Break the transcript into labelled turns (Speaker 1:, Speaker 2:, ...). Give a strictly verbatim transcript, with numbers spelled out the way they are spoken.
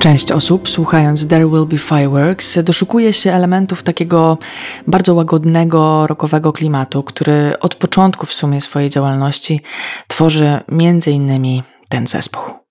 Speaker 1: Część osób, słuchając There Will Be Fireworks, doszukuje się elementów takiego bardzo łagodnego, rockowego klimatu, który od początku w sumie swojej działalności tworzy między innymi ten zespół.